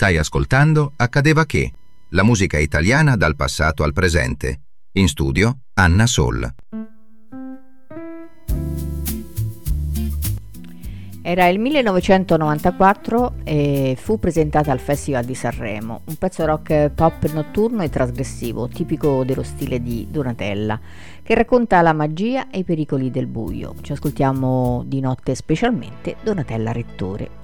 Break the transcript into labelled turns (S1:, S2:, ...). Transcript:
S1: Stai ascoltando Accadeva che, la musica italiana dal passato al presente. In studio Anna Soll.
S2: Era il 1994 e fu presentata al Festival di Sanremo, un pezzo rock pop notturno e trasgressivo, tipico dello stile di Donatella, che racconta la magia e i pericoli del buio. Ci ascoltiamo di notte specialmente Donatella Rettore.